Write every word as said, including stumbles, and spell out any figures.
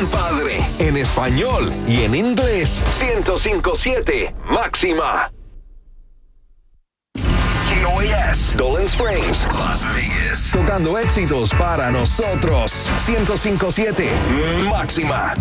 bien padre, en español y en inglés. ciento cinco punto siete Máxima. K O A S, Dolan Springs, Las Vegas. Tocando éxitos para nosotros. ciento cinco punto siete Máxima.